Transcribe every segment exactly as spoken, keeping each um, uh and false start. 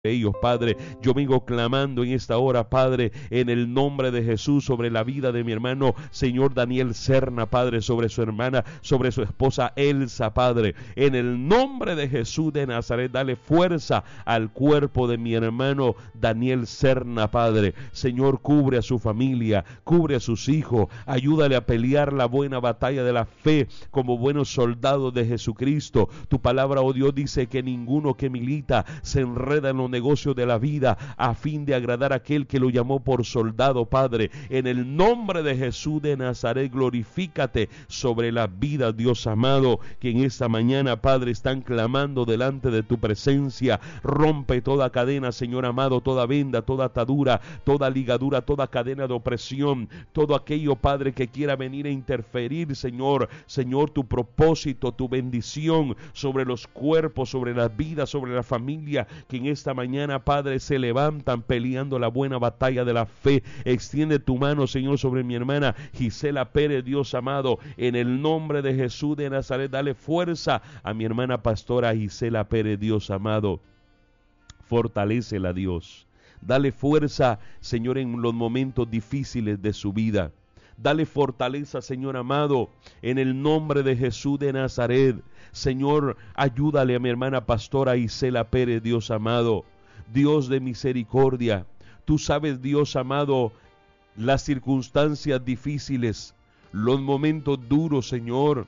ellos, Padre. Yo vengo clamando en esta hora, Padre, en el nombre de Jesús, sobre la vida de mi hermano, Señor Daniel Serna, Padre, sobre su hermana, sobre su esposa Elsa, Padre. En el nombre de Jesús de Nazaret, dale fuerza al cuerpo de mi hermano Daniel Serna, Padre. Señor, cubre a su familia, cubre a sus hijos, ayúdale a pelear la buena batalla de la fe como buenos soldados de Jesucristo. Tu palabra, oh Dios, dice que ninguno que milita se enreda en los negocios de la vida a fin de agradar a aquel que lo llamó por soldado, Padre. En el nombre de Jesús de Nazaret, glorifícate sobre la vida, Dios amado, que en esta mañana, Padre, están clamando delante de tu presencia. Rompe toda cadena, Señor amado, toda venda, toda atadura, toda ligadura, toda cadena de opresión, todo aquello, Padre, que quiera venir a interferir, Señor, Señor, tu propósito, tu bendición sobre los cuerpos, sobre las vidas, sobre la familia, que en esta mañana, Padre, se levantan peleando la buena batalla de la fe. Extiende tu mano, Señor, sobre mi hermana Gisela Pérez, Dios amado, en el nombre de Jesús de Nazaret. Dale fuerza a mi hermana pastora Gisela Pérez, Dios amado. Fortalécela, Dios. Dale fuerza, Señor, en los momentos difíciles de su vida. Dale fortaleza, Señor amado, en el nombre de Jesús de Nazaret. Señor, ayúdale a mi hermana pastora Gisela Pérez, Dios amado. Dios de misericordia, tú sabes, Dios amado, las circunstancias difíciles, los momentos duros, Señor,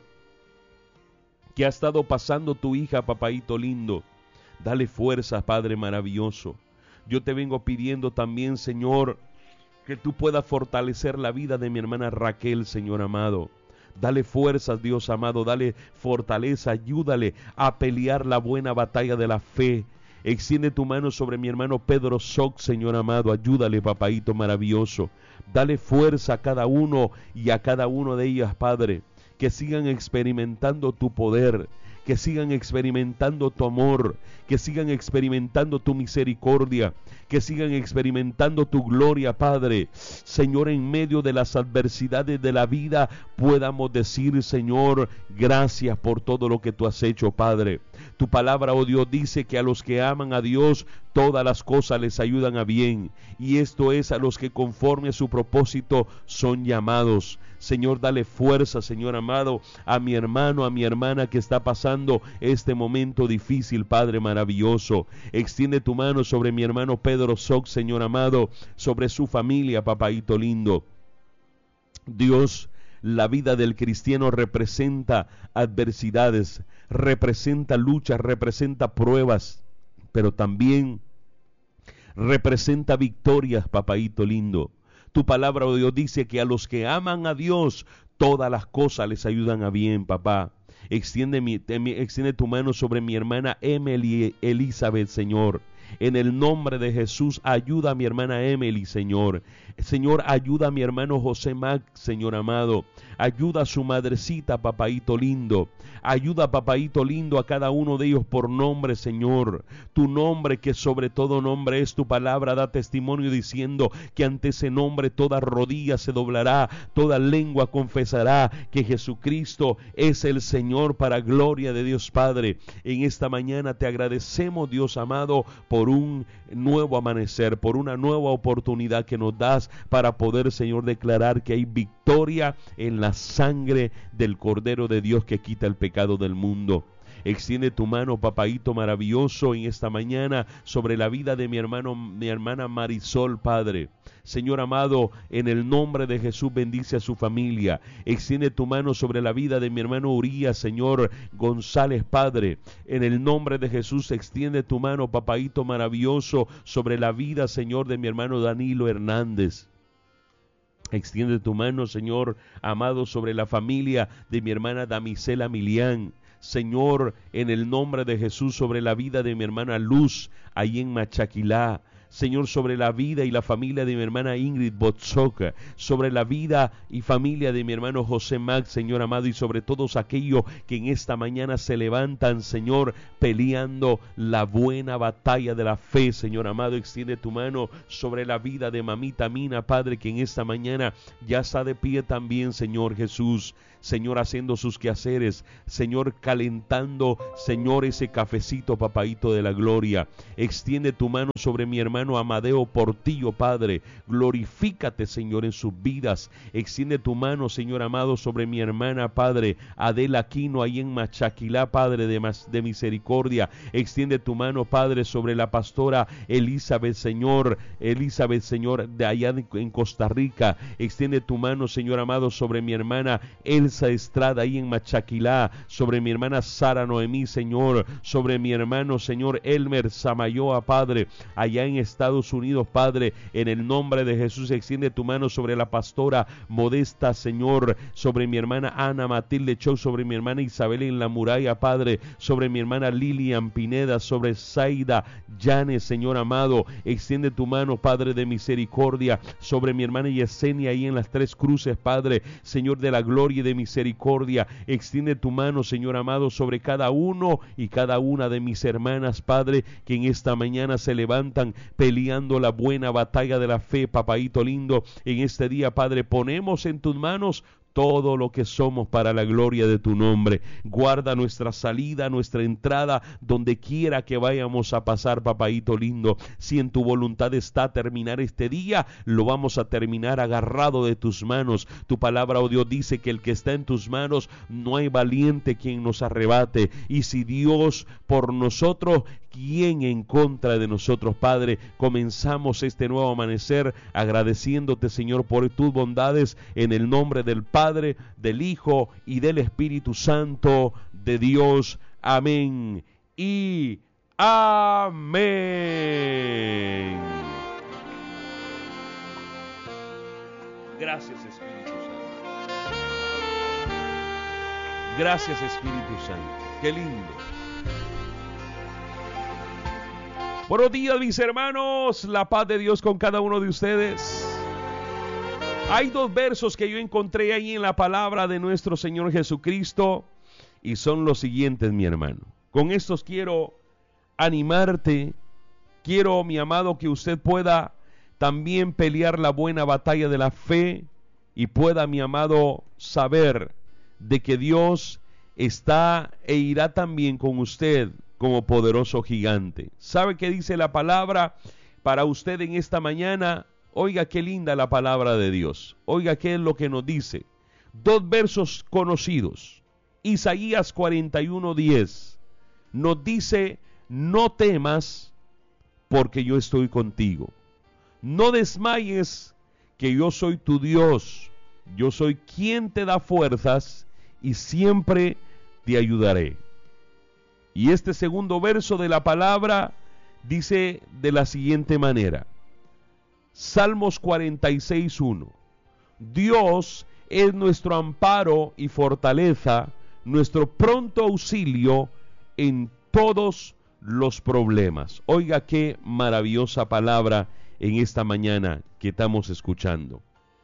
que ha estado pasando tu hija, papaíto lindo. Dale fuerza, Padre maravilloso. Yo te vengo pidiendo también, Señor, que tú puedas fortalecer la vida de mi hermana Raquel, Señor amado. Dale fuerzas, Dios amado, dale fortaleza, ayúdale a pelear la buena batalla de la fe. Extiende tu mano sobre mi hermano Pedro Soc, Señor amado, ayúdale, papaíto maravilloso. Dale fuerza a cada uno y a cada uno de ellas, Padre, que sigan experimentando tu poder, que sigan experimentando tu amor, que sigan experimentando tu misericordia, que sigan experimentando tu gloria, Padre. Señor, en medio de las adversidades de la vida, podamos decir, Señor, gracias por todo lo que tú has hecho, Padre. Tu palabra, oh Dios, dice que a los que aman a Dios, todas las cosas les ayudan a bien, y esto es a los que conforme a su propósito son llamados. Señor, dale fuerza, Señor amado, a mi hermano, a mi hermana que está pasando este momento difícil, Padre maravilloso. Extiende tu mano sobre mi hermano Pedro Soc, Señor amado, sobre su familia, papaíto lindo. Dios, la vida del cristiano representa adversidades, representa luchas, representa pruebas, pero también representa victorias, papaíto lindo. Tu palabra, oh Dios, dice que a los que aman a Dios, todas las cosas les ayudan a bien, papá. Extiende, mi, extiende tu mano sobre mi hermana Emily Elizabeth, Señor. En el nombre de Jesús, ayuda a mi hermana Emily, Señor. Señor, ayuda a mi hermano José Mac, Señor amado. Ayuda a su madrecita, papaíto lindo. Ayuda, papaíto lindo, a cada uno de ellos por nombre, Señor. Tu nombre, que sobre todo nombre es, tu palabra da testimonio diciendo que ante ese nombre toda rodilla se doblará, toda lengua confesará que Jesucristo es el Señor, para gloria de Dios Padre. En esta mañana te agradecemos, Dios amado, por un nuevo amanecer, por una nueva oportunidad que nos das para poder, Señor, declarar que hay victoria en la sangre del Cordero de Dios que quita el pecado del mundo. Extiende tu mano, papaíto maravilloso, en esta mañana sobre la vida de mi hermano, mi hermana Marisol, Padre. Señor amado, en el nombre de Jesús, bendice a su familia. Extiende tu mano sobre la vida de mi hermano Urías, Señor González, Padre. En el nombre de Jesús, extiende tu mano, papaíto maravilloso, sobre la vida, Señor, de mi hermano Danilo Hernández. Extiende tu mano, Señor amado, sobre la familia de mi hermana Damisela Milián. Señor, en el nombre de Jesús, sobre la vida de mi hermana Luz, ahí en Machaquilá. Señor, sobre la vida y la familia de mi hermana Ingrid Botzoka, sobre la vida y familia de mi hermano José Max, Señor amado, y sobre todos aquellos que en esta mañana se levantan, Señor, peleando la buena batalla de la fe, Señor amado. Extiende tu mano sobre la vida de mamita Mina, Padre, que en esta mañana ya está de pie también, Señor Jesús. Señor, haciendo sus quehaceres, Señor, calentando, Señor, ese cafecito, papaíto de la gloria. Extiende tu mano sobre mi hermano Amadeo Portillo, Padre. Glorifícate, Señor, en sus vidas. Extiende tu mano, Señor amado, sobre mi hermana, Padre, Adela Aquino, ahí en Machaquilá, Padre, de, mas, de misericordia. Extiende tu mano, Padre, sobre la pastora Elizabeth, Señor, Elizabeth, Señor, de allá en Costa Rica. Extiende tu mano, Señor amado, sobre mi hermana Elsa Estrada, ahí en Machaquilá, sobre mi hermana Sara Noemí, Señor, sobre mi hermano, Señor, Elmer Samayoa, Padre, allá en Estados Unidos, Padre, en el nombre de Jesús. Extiende tu mano sobre la pastora Modesta, Señor, sobre mi hermana Ana Matilde Chow, sobre mi hermana Isabel en la Muralla, Padre, sobre mi hermana Lilian Pineda, sobre Zaida Llanes, Señor amado. Extiende tu mano, Padre de misericordia, sobre mi hermana Yesenia, ahí en las Tres Cruces, Padre, Señor de la gloria y de misericordia. Extiende tu mano, Señor amado, sobre cada uno y cada una de mis hermanas, Padre, que en esta mañana se levantan peleando la buena batalla de la fe, papaíto lindo. En este día, Padre, ponemos en tus manos todo lo que somos para la gloria de tu nombre. Guarda nuestra salida, nuestra entrada, donde quiera que vayamos a pasar, papaíto lindo. Si en tu voluntad está terminar este día, lo vamos a terminar agarrado de tus manos. Tu palabra, oh Dios, dice que el que está en tus manos, no hay valiente quien nos arrebate. Y si Dios por nosotros, ¿quién en contra de nosotros, Padre? Comenzamos este nuevo amanecer agradeciéndote, Señor, por tus bondades, en el nombre del Padre, del Hijo y del Espíritu Santo de Dios. Amén y amén. Gracias, Espíritu Santo. Gracias, Espíritu Santo. Qué lindo. Buenos días, mis hermanos, la paz de Dios con cada uno de ustedes. Hay dos versos que yo encontré ahí en la palabra de nuestro Señor Jesucristo y son los siguientes, mi hermano. Con estos quiero animarte, quiero, mi amado, que usted pueda también pelear la buena batalla de la fe y pueda, mi amado, saber de que Dios está e irá también con usted como poderoso gigante. ¿Sabe qué dice la palabra para usted en esta mañana? Oiga qué linda la palabra de Dios. Oiga qué es lo que nos dice. Dos versos conocidos. Isaías cuarenta y uno, diez. Nos dice: no temas, porque yo estoy contigo. No desmayes, que yo soy tu Dios. Yo soy quien te da fuerzas y siempre te ayudaré. Y este segundo verso de la palabra dice de la siguiente manera. Salmos cuarenta y seis, uno. Dios es nuestro amparo y fortaleza, nuestro pronto auxilio en todos los problemas. Oiga qué maravillosa palabra en esta mañana que estamos escuchando.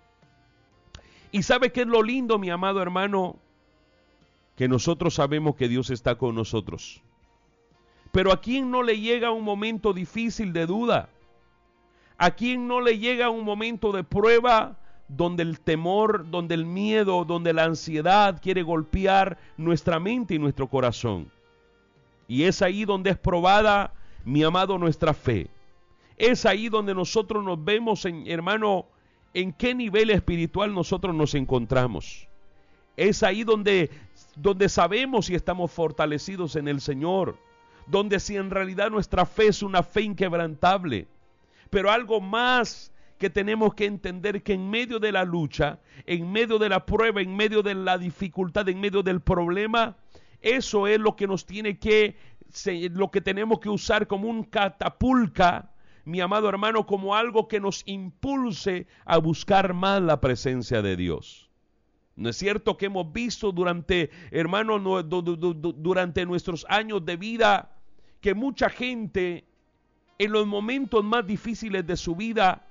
¿Y sabe qué es lo lindo, mi amado hermano? Que nosotros sabemos que Dios está con nosotros. Pero ¿a quién no le llega un momento difícil de duda? ¿A quién no le llega un momento de prueba donde el temor, donde el miedo, donde la ansiedad quiere golpear nuestra mente y nuestro corazón? Y es ahí donde es probada, mi amado, nuestra fe. Es ahí donde nosotros nos vemos, en, hermano, en qué nivel espiritual nosotros nos encontramos. Es ahí donde, donde sabemos si estamos fortalecidos en el Señor, donde si en realidad nuestra fe es una fe inquebrantable. Pero algo más que tenemos que entender, que en medio de la lucha, en medio de la prueba, en medio de la dificultad, en medio del problema, eso es lo que nos tiene que, lo que tenemos que usar como un catapulca, mi amado hermano, como algo que nos impulse a buscar más la presencia de Dios. ¿No es cierto que hemos visto durante, hermano, durante nuestros años de vida, que mucha gente en los momentos más difíciles de su vida,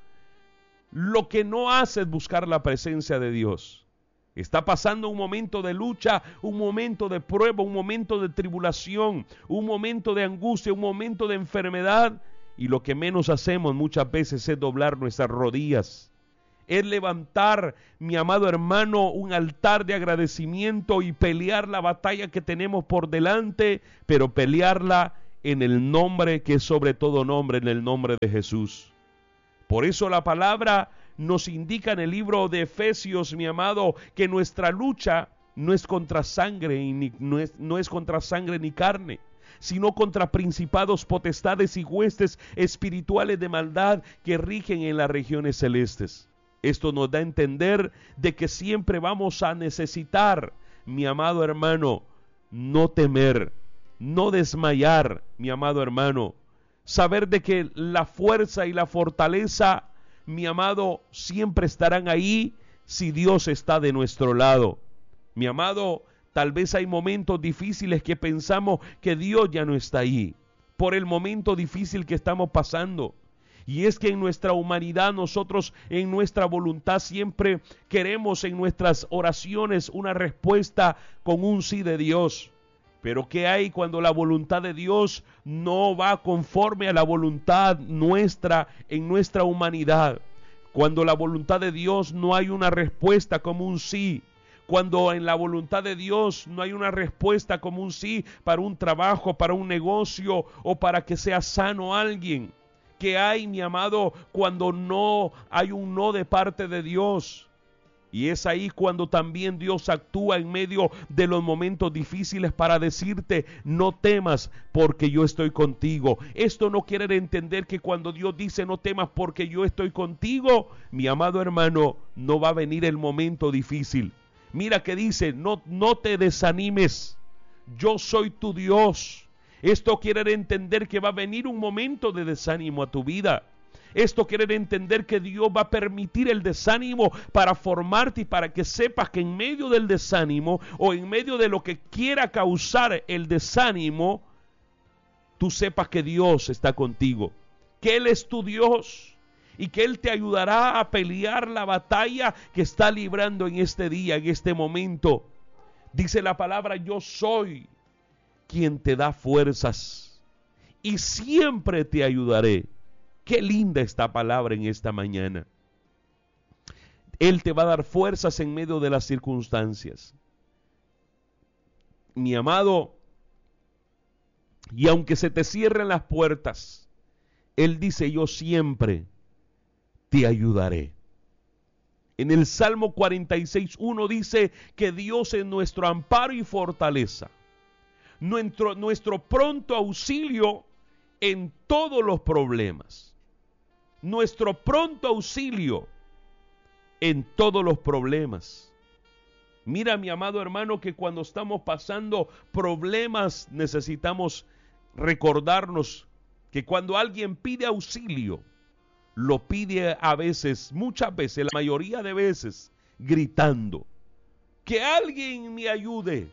lo que no hace es buscar la presencia de Dios. Está pasando un momento de lucha, un momento de prueba, un momento de tribulación, un momento de angustia, un momento de enfermedad, y lo que menos hacemos muchas veces es doblar nuestras rodillas, es levantar, mi amado hermano, un altar de agradecimiento y pelear la batalla que tenemos por delante, pero pelearla en el nombre que es sobre todo nombre, en el nombre de Jesús. Por eso la palabra nos indica en el libro de Efesios, mi amado, que nuestra lucha no es contra sangre, y ni, no, es, no es contra sangre ni carne, sino contra principados, potestades y huestes espirituales de maldad que rigen en las regiones celestes. Esto nos da a entender de que siempre vamos a necesitar, mi amado hermano, no temer, no desmayar, mi amado hermano, saber de que la fuerza y la fortaleza, mi amado, siempre estarán ahí si Dios está de nuestro lado. Mi amado, tal vez hay momentos difíciles que pensamos que Dios ya no está ahí, por el momento difícil que estamos pasando. Y es que en nuestra humanidad, nosotros en nuestra voluntad siempre queremos en nuestras oraciones una respuesta con un sí de Dios. Pero ¿qué hay cuando la voluntad de Dios no va conforme a la voluntad nuestra en nuestra humanidad? Cuando la voluntad de Dios no hay una respuesta como un sí. Cuando en la voluntad de Dios no hay una respuesta como un sí para un trabajo, para un negocio o para que sea sano alguien. ¿Qué hay, mi amado, cuando no hay un no de parte de Dios? Y es ahí cuando también Dios actúa en medio de los momentos difíciles para decirte, no temas porque yo estoy contigo. Esto no quiere entender que cuando Dios dice no temas porque yo estoy contigo, mi amado hermano, no va a venir el momento difícil. Mira que dice, no, no te desanimes, yo soy tu Dios. Esto quiere entender que va a venir un momento de desánimo a tu vida. Esto quiere entender que Dios va a permitir el desánimo para formarte y para que sepas que en medio del desánimo o en medio de lo que quiera causar el desánimo, tú sepas que Dios está contigo, que Él es tu Dios y que Él te ayudará a pelear la batalla que está librando en este día, en este momento. Dice la palabra, yo soy quien te da fuerzas y siempre te ayudaré. Qué linda esta palabra en esta mañana. Él te va a dar fuerzas en medio de las circunstancias. Mi amado, y aunque se te cierren las puertas, Él dice, yo siempre te ayudaré. En el Salmo cuarenta y seis, uno dice que Dios es nuestro amparo y fortaleza, nuestro, nuestro pronto auxilio en todos los problemas. Nuestro pronto auxilio en todos los problemas. Mira, mi amado hermano, que cuando estamos pasando problemas necesitamos recordarnos que cuando alguien pide auxilio, lo pide a veces, muchas veces, la mayoría de veces, gritando, que alguien me ayude.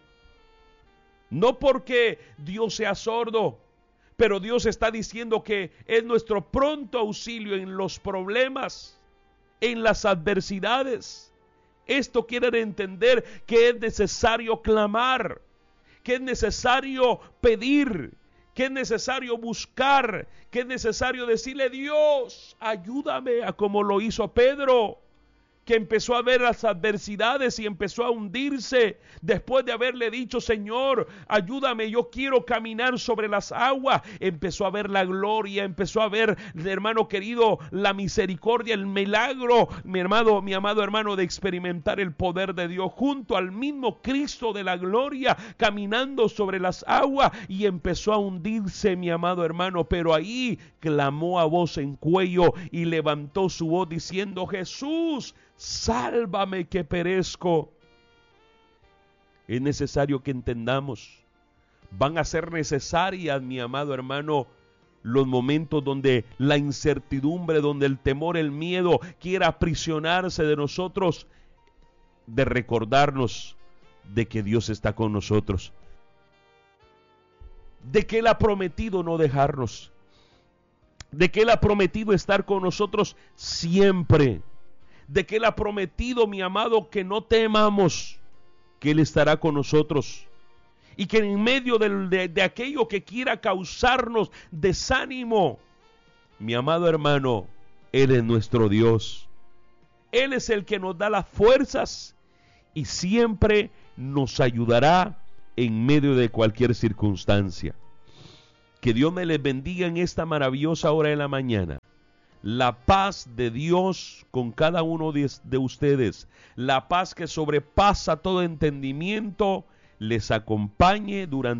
No porque Dios sea sordo, pero Dios está diciendo que es nuestro pronto auxilio en los problemas, en las adversidades. Esto quiere entender que es necesario clamar, que es necesario pedir, que es necesario buscar, que es necesario decirle, Dios, ayúdame, a como lo hizo Pedro, que empezó a ver las adversidades y empezó a hundirse después de haberle dicho, Señor, ayúdame, yo quiero caminar sobre las aguas. Empezó a ver la gloria, empezó a ver, hermano querido, la misericordia, el milagro, mi hermano, mi amado hermano, de experimentar el poder de Dios junto al mismo Cristo de la gloria, caminando sobre las aguas, y empezó a hundirse, mi amado hermano, pero ahí clamó a voz en cuello y levantó su voz diciendo, Jesús, sálvame que perezco. Es necesario que entendamos, van a ser necesarias, mi amado hermano, los momentos donde la incertidumbre, donde el temor, el miedo quiera aprisionarse de nosotros, de recordarnos de que Dios está con nosotros, de que Él ha prometido no dejarnos, de que Él ha prometido estar con nosotros siempre, de que Él ha prometido, mi amado, que no temamos, que Él estará con nosotros, y que en medio de, de, de aquello que quiera causarnos desánimo, mi amado hermano, Él es nuestro Dios. Él es el que nos da las fuerzas y siempre nos ayudará en medio de cualquier circunstancia. Que Dios me les bendiga en esta maravillosa hora de la mañana. La paz de Dios con cada uno de, de ustedes, la paz que sobrepasa todo entendimiento, les acompañe durante